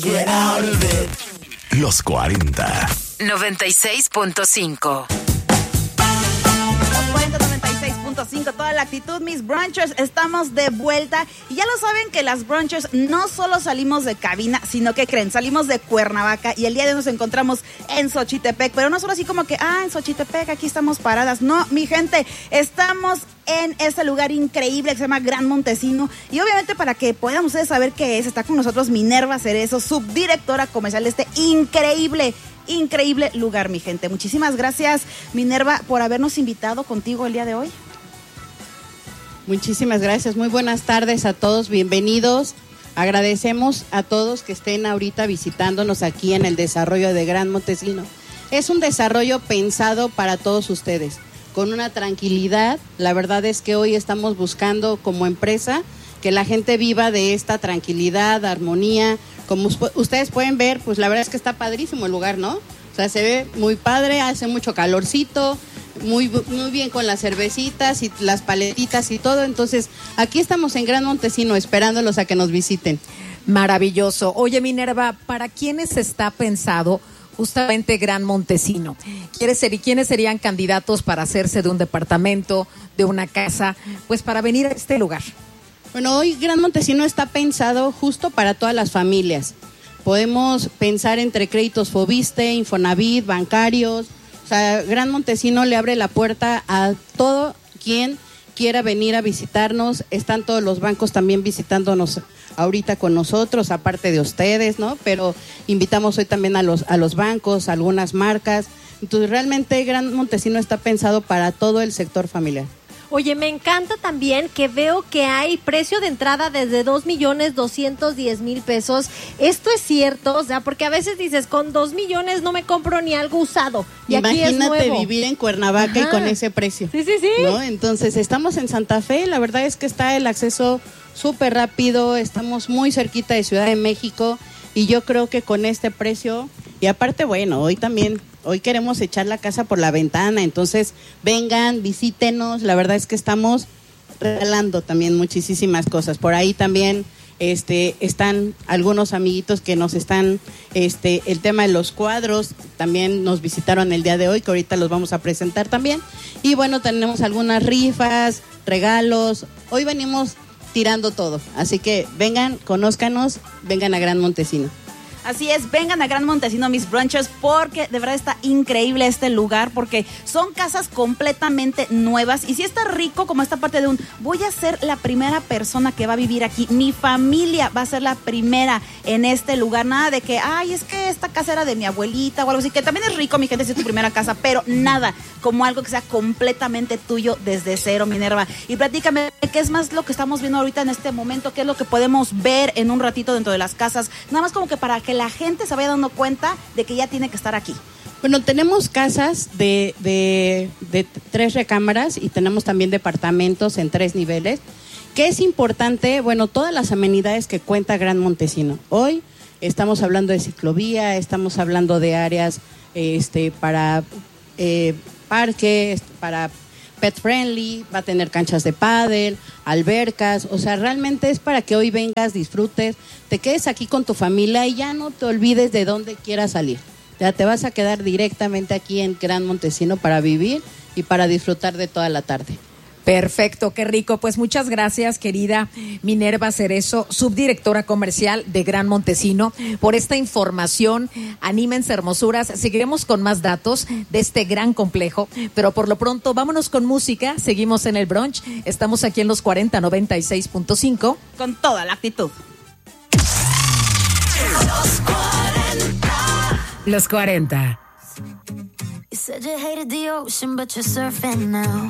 Get out of it. Los 40. 96.5. 96.5, toda la actitud, mis brunchers, estamos de vuelta y ya lo saben que las brunchers no solo salimos de cabina, sino que creen, salimos de Cuernavaca y el día de hoy nos encontramos en Xochitepec, pero no solo así como que, en Xochitepec, aquí estamos paradas, no, mi gente, estamos en ese lugar increíble que se llama Gran Montesino y obviamente para que puedan ustedes saber qué es, está con nosotros Minerva Cerezo, subdirectora comercial de este increíble lugar, mi gente. Muchísimas gracias, Minerva, por habernos invitado contigo el día de hoy. Muchísimas gracias, muy buenas tardes a todos, bienvenidos. Agradecemos a todos que estén ahorita visitándonos aquí en el desarrollo de Gran Montesino. Es un desarrollo pensado para todos ustedes, con una tranquilidad. La verdad es que hoy estamos buscando como empresa que la gente viva de esta tranquilidad, armonía. Como ustedes pueden ver, pues la verdad es que está padrísimo el lugar, ¿no? O sea, se ve muy padre, hace mucho calorcito, muy bien con las cervecitas y las paletitas y todo. Entonces, aquí estamos en Gran Montesino esperándolos a que nos visiten. Maravilloso. Oye, Minerva, ¿para quiénes está pensado justamente Gran Montesino? ¿Quiénes serían candidatos para hacerse de un departamento, de una casa, pues para venir a este lugar? Bueno, hoy Gran Montesino está pensado justo para todas las familias. Podemos pensar entre créditos Fobiste, Infonavit, bancarios. O sea, Gran Montesino le abre la puerta a todo quien quiera venir a visitarnos. Están todos los bancos también visitándonos ahorita con nosotros, aparte de ustedes, ¿no? Pero invitamos hoy también a los bancos, a algunas marcas. Entonces, realmente Gran Montesino está pensado para todo el sector familiar. Oye, me encanta también que veo que hay precio de entrada desde 2,210,000 pesos. ¿Esto es cierto? O sea, porque a veces dices, con 2 millones no me compro ni algo usado. Y imagínate aquí es nuevo. Vivir en Cuernavaca. Ajá. Y con ese precio. Sí. ¿No? Entonces, estamos en Santa Fe. La verdad es que está el acceso súper rápido. Estamos muy cerquita de Ciudad de México. Y yo creo que con este precio, y aparte, bueno, hoy queremos echar la casa por la ventana, entonces vengan, visítenos. La verdad es que estamos regalando también muchísimas cosas. Por ahí también están algunos amiguitos que nos están, el tema de los cuadros, también nos visitaron el día de hoy, que ahorita los vamos a presentar también. Y bueno, tenemos algunas rifas, regalos. Hoy venimos tirando todo, así que vengan, conózcanos, vengan a Gran Montesino. Así es, vengan a Gran Montesino, mis brunchers, porque de verdad está increíble este lugar, porque son casas completamente nuevas y sí está rico como esta parte de voy a ser la primera persona que va a vivir aquí, mi familia va a ser la primera en este lugar, nada de que, es que esta casa era de mi abuelita o algo así, que también es rico, mi gente, si es tu primera casa, pero nada como algo que sea completamente tuyo desde cero, Minerva. Y platícame, ¿qué es más lo que estamos viendo ahorita en este momento? ¿Qué es lo que podemos ver en un ratito dentro de las casas? Nada más como que para que la gente se vaya dando cuenta de que ya tiene que estar aquí. Bueno, tenemos casas de 3 recámaras y tenemos también departamentos en 3 niveles. ¿Qué es importante? Bueno, todas las amenidades que cuenta Gran Montesino. Hoy estamos hablando de ciclovía, estamos hablando de áreas para parques, para pet friendly, va a tener canchas de pádel, albercas, o sea, realmente es para que hoy vengas, disfrutes, te quedes aquí con tu familia y ya no te olvides de dónde quieras salir. Ya te vas a quedar directamente aquí en Gran Montesino para vivir y para disfrutar de toda la tarde. Perfecto, qué rico. Pues muchas gracias, querida Minerva Cerezo, subdirectora comercial de Gran Montesino, por esta información. Anímense, hermosuras. Seguiremos con más datos de este gran complejo, pero por lo pronto vámonos con música. Seguimos en el brunch. Estamos aquí en los 40 96.5 con toda la actitud. Los 40. You said you hated the ocean, but you're surfing now.